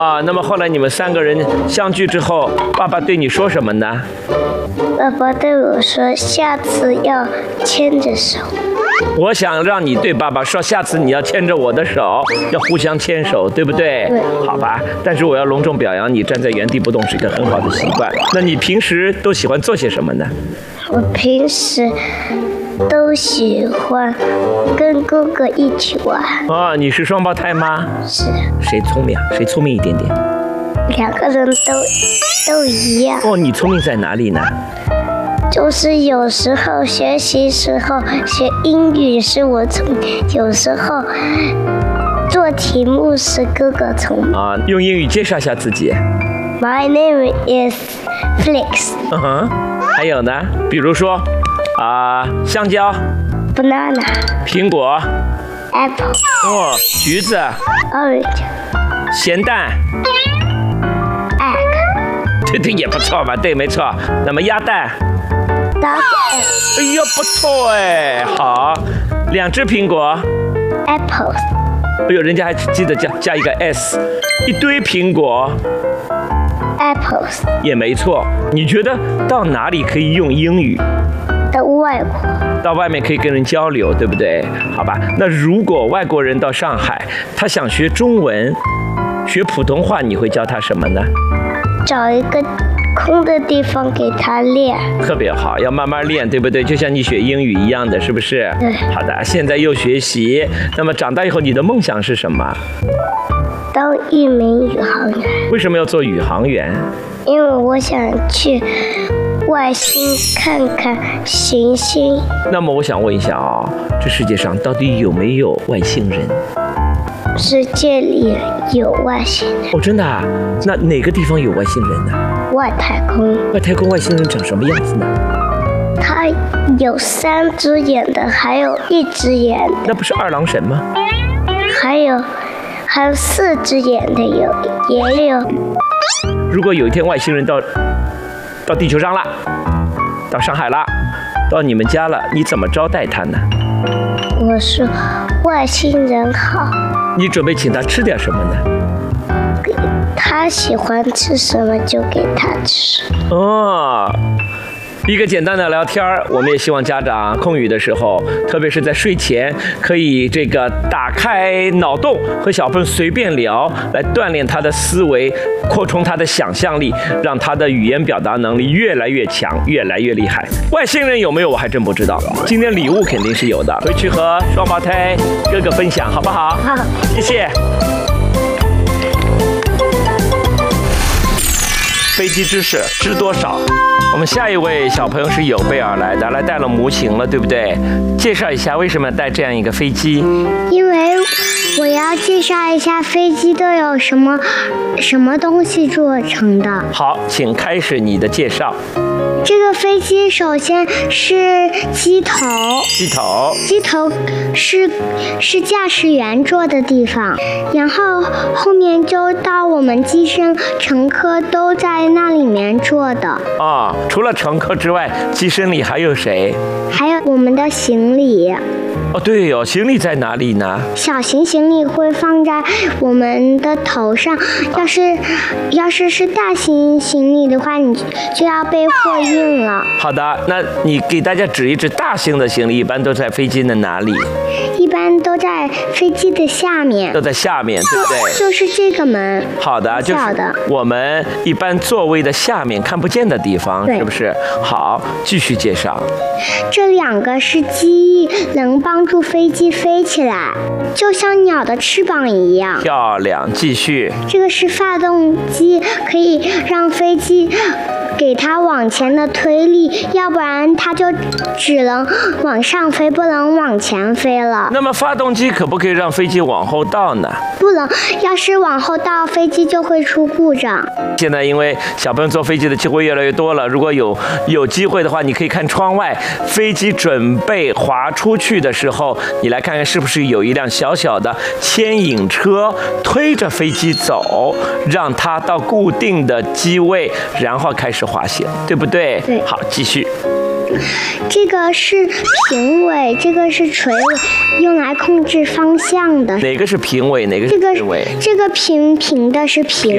啊，那么后来你们3个人相聚之后，爸爸对你说什么呢？ 爸爸对我说，下次要牵着手。 我想让你对爸爸说，下次你要牵着我的手，要互相牵手，对不对？ 对。 好吧，但是我要隆重表扬你，站在原地不动是一个很好的习惯。那你平时都喜欢做些什么呢？ 我平时都喜欢跟哥哥一起玩。 哦，你是双胞胎吗？ 是。 谁聪明啊？谁聪明一点点 ？2个人都一样。 哦，你聪明在哪里呢？ 就是有时候学习时候学英语是我聪明，有时候做题目是哥哥聪明。 啊，用英语介绍一下自己。 My name is Felix。 还有呢？比如说香蕉 ，banana。 苹果 ，apple。 哦，橘子 ，orange。 咸蛋 ，egg。 对，也不错吧？对，没错。那么鸭蛋。 duck。 哎呀，不错哎，好，2只苹果 ，apples。 哎呦，人家还记得加一个 s， 一堆苹果 ，apples。 也没错。你觉得到哪里可以用英语？ 到外国。 到外面可以跟人交流，对不对？好吧，那如果外国人到上海，他想学中文、学普通话，你会教他什么呢？ 找一个空的地方给他练。 特别好，要慢慢练，对不对？就像你学英语一样的，是不是？ 对。 好的，现在又学习，那么长大以后你的梦想是什么？ 当一名宇航员。 为什么要做宇航员？ 因为我想去外星看看行星。 那么我想问一下这世界上到底有没有外星人？ 世界里有外星人。 哦，真的啊？那哪个地方有外星人呢？ 外太空。 外太空外星人长什么样子呢？ 它有3只眼的，还有1只眼的。 那不是2郎神吗？ 还有4只眼的也有。 如果有一天外星人到地球上了，到上海了，到你们家了，你怎么招待他呢？ 我说外星人好。 你准备请他吃点什么呢？ 他喜欢吃什么就给他吃。 哦，一个简单的聊天，我们也希望家长空余的时候，特别是在睡前，可以打开脑洞，和小朋友随便聊，来锻炼他的思维，扩充他的想象力，让他的语言表达能力越来越强，越来越厉害。外星人有没有我还真不知道，今天礼物肯定是有的，回去和双胞胎哥哥分享，好不好？ 好， 谢谢。飞机知识知多少？我们下一位小朋友是有备而来的，来带了模型了，对不对？介绍一下为什么要带这样一个飞机？ 因为我要介绍一下飞机都有什么东西做成的。 好，请开始你的介绍。 这个飞机首先是机头，机头是驾驶员坐的地方，然后后面就到我们机身，乘客都在那里面坐的。 除了乘客之外，机身里还有谁？ 还有我们的行李。 对哦，行李在哪里呢？ 小型行李会放在我们的头上，要是大型行李的话，你就要被货运了。 好的，那你给大家指一指大型的行李一般都在飞机的哪里？ 一般都在飞机的下面。 都在下面，对不对？ 就是这个门。 好的，就是我们一般座位的下面看不见的地方，是不是？好，继续介绍。 这2个是机翼，能帮助飞机飞起来，就像鸟的翅膀一样。 漂亮，继续。 这个是发动机，可以让飞机给它往前的推力，要不然它就只能往上飞，不能往前飞了。 那么发动机可不可以让飞机往后倒呢？ 不能，要是往后倒，飞机就会出故障。 现在因为小朋友坐飞机的机会越来越多了，如果有机会的话，你可以看窗外，飞机准备滑出去的时候，你来看看是不是有一辆小小的牵引车推着飞机走，让它到固定的机位，然后开始滑行，对不对？ 对。 好，继续。 这个是评委，这个是垂尾，用来控制方向的。 哪个是评委，哪个是垂尾？ 这个平的是评